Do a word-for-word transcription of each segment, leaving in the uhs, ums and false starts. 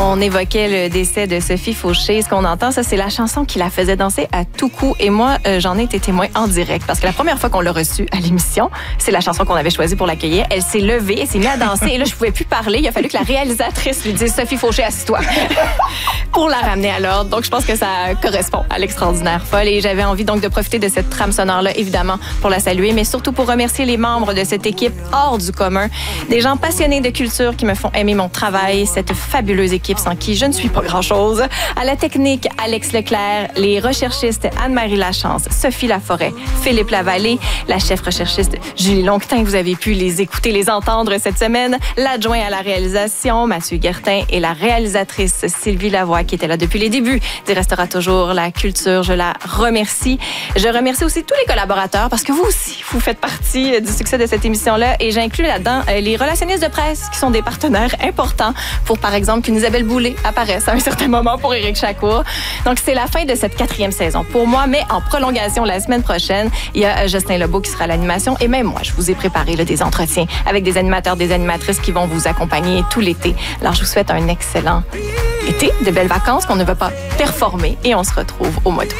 On évoquait le décès de Sophie Fauché. Ce qu'on entend, ça, c'est la chanson qui la faisait danser à tout coup. Et moi, euh, j'en ai été témoin en direct. Parce que la première fois qu'on l'a reçue à l'émission, c'est la chanson qu'on avait choisie pour l'accueillir. Elle s'est levée, elle s'est mise à danser. Et là, je pouvais plus parler. Il a fallu que la réalisatrice lui dise « Sophie Fauché, assis-toi » pour la ramener à l'ordre. Donc, je pense que ça correspond à l'extraordinaire folle. Et j'avais envie donc de profiter de cette trame sonore-là, évidemment, pour la saluer, mais surtout pour remercier les membres de cette équipe hors du commun. Des gens passionnés de culture qui me font aimer mon travail. Cette fabuleuse équipe sans qui je ne suis pas grand-chose. À la technique, Alex Leclerc, les recherchistes Anne-Marie Lachance, Sophie Laforêt, Philippe Lavallée, la chef recherchiste Julie Longtin, vous avez pu les écouter, les entendre cette semaine, l'adjoint à la réalisation, Mathieu Guertin, et la réalisatrice Sylvie Lavoie, qui était là depuis les débuts d'Il restera toujours la culture. Je la remercie. Je remercie aussi tous les collaborateurs, parce que vous aussi, vous faites partie du succès de cette émission-là, et j'inclus là-dedans les relationnistes de presse, qui sont des partenaires importants pour, par exemple, qu'une Isabelle Boulay apparaisse à un certain moment pour Éric Chacour. Donc, c'est la fin de cette quatrième saison pour moi, mais en prolongation la semaine prochaine, il y a Justin Lebeau qui sera à l'animation, et même moi, je vous ai préparé là, des entretiens avec des animateurs, des animatrices qui vont vous accompagner tout l'été. Alors, je vous souhaite un excellent été, de belles vacances, qu'on ne va pas performer, et on se retrouve au mois d'août.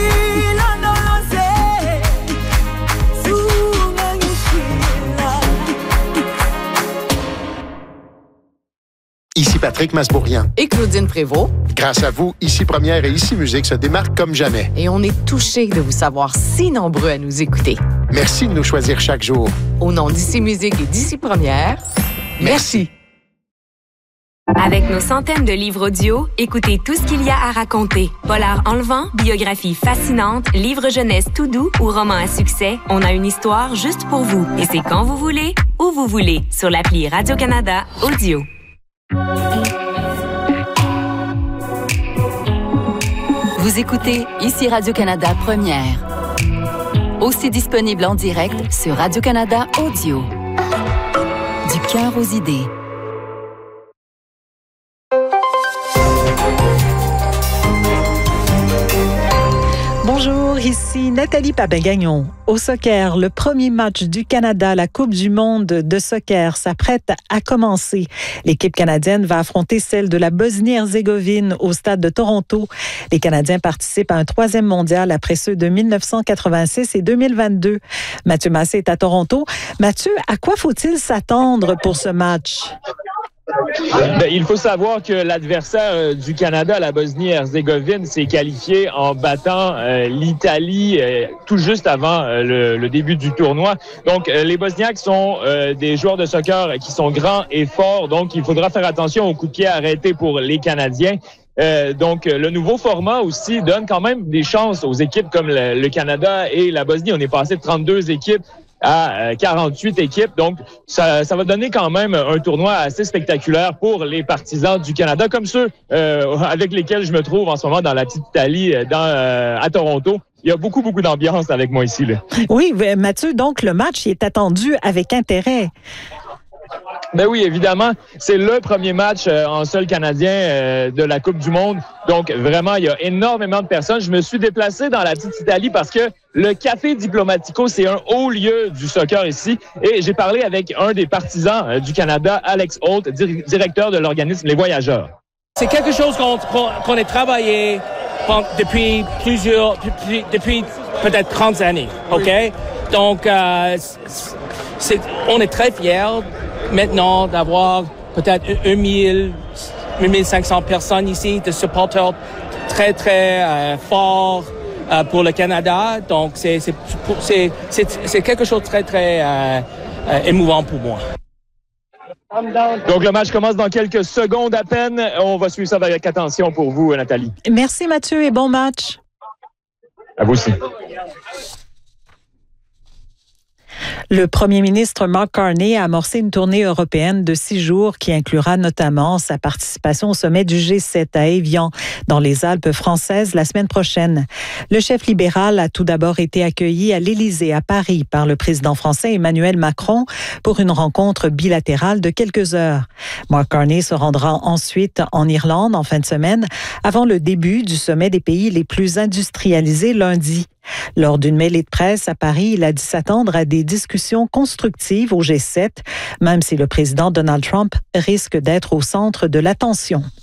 Ici Patrick Masbourian. Et Claudine Prévost. Grâce à vous, Ici Première et Ici Musique se démarquent comme jamais. Et on est touchés de vous savoir si nombreux à nous écouter. Merci de nous choisir chaque jour. Au nom d'Ici Musique et d'Ici Première, merci. Avec nos centaines de livres audio, écoutez tout ce qu'il y a à raconter. Polar enlevant, biographie fascinante, livre jeunesse tout doux ou roman à succès, on a une histoire juste pour vous. Et c'est quand vous voulez, où vous voulez, sur l'appli Radio-Canada Audio. Vous écoutez Ici Radio-Canada Première. Aussi disponible en direct sur Radio-Canada Audio. Du cœur aux idées. Bonjour, ici Nathalie Papin-Gagnon. Au soccer, le premier match du Canada à la Coupe du monde de soccer s'apprête à commencer. L'équipe canadienne va affronter celle de la Bosnie-Herzégovine au stade de Toronto. Les Canadiens participent à un troisième mondial après ceux de mille neuf cent quatre-vingt-six et deux mille vingt-deux. Mathieu Massé est à Toronto. Mathieu, à quoi faut-il s'attendre pour ce match? Ben, il faut savoir que l'adversaire euh, du Canada, la Bosnie-Herzégovine, s'est qualifié en battant euh, l'Italie euh, tout juste avant euh, le, le début du tournoi. Donc, euh, les Bosniaques sont euh, des joueurs de soccer qui sont grands et forts. Donc, il faudra faire attention aux coups de pied arrêtés pour les Canadiens. Euh, donc, le nouveau format aussi donne quand même des chances aux équipes comme le, le Canada et la Bosnie. On est passé de trente-deux équipes à quarante-huit équipes. Donc, ça, ça va donner quand même un tournoi assez spectaculaire pour les partisans du Canada, comme ceux euh, avec lesquels je me trouve en ce moment dans la petite Italie, dans, euh, à Toronto. Il y a beaucoup, beaucoup d'ambiance avec moi ici, là. Oui, Mathieu, donc le match il est attendu avec intérêt. Ben oui, évidemment, c'est le premier match euh, en sol canadien euh, de la Coupe du monde. Donc, vraiment, il y a énormément de personnes. Je me suis déplacé dans la petite Italie parce que le Café Diplomatico, c'est un haut lieu du soccer ici. Et j'ai parlé avec un des partisans euh, du Canada, Alex Holt, dir- directeur de l'organisme Les Voyageurs. C'est quelque chose qu'on, qu'on a travaillé depuis plusieurs, depuis peut-être trente années, OK? Donc, euh, c'est, on est très fiers maintenant d'avoir peut-être un mille, un mille cinq cents personnes ici, de supporters très, très euh, forts euh, pour le Canada. Donc, c'est, c'est, c'est, c'est, c'est quelque chose de très, très euh, euh, émouvant pour moi. Donc, le match commence dans quelques secondes à peine. On va suivre ça avec attention pour vous, Nathalie. Merci, Mathieu, et bon match. À vous aussi. Le premier ministre Mark Carney a amorcé une tournée européenne de six jours qui inclura notamment sa participation au sommet du G sept à Évian, dans les Alpes françaises, la semaine prochaine. Le chef libéral a tout d'abord été accueilli à l'Élysée, à Paris, par le président français Emmanuel Macron pour une rencontre bilatérale de quelques heures. Mark Carney se rendra ensuite en Irlande en fin de semaine, avant le début du sommet des pays les plus industrialisés lundi. Lors d'une mêlée de presse à Paris, il a dit s'attendre à des discussions constructives au G sept, même si le président Donald Trump risque d'être au centre de l'attention.